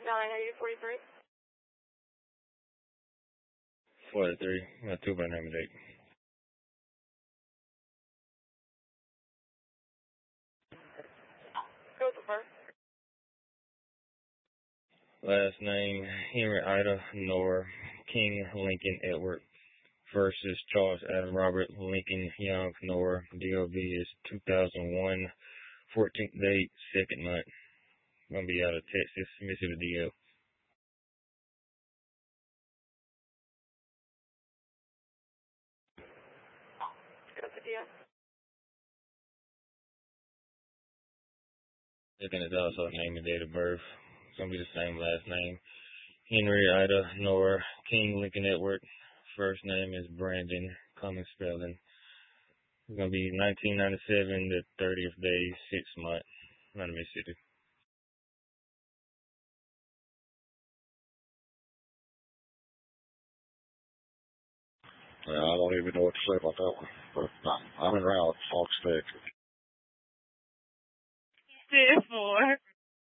980 43. 43. Not too bad name and date. Go with the first. Last name, Henry Ida Nora King Lincoln Edward. First is Charles Adam Robert Lincoln Young Nora. DOB is 2001. 14th date, 2nd month. Gonna be out of Texas, Mississippi DL. Go with the DL. Second is also name and date of birth. It's gonna be the same last name. Henry Ida Nora King Lincoln Edward. First name is Brandon, common spelling. It's gonna be 1997, the 30th day, 6th month, out of Mississippi. I don't even know what to say about that one. But I'm in route, Fox Tech.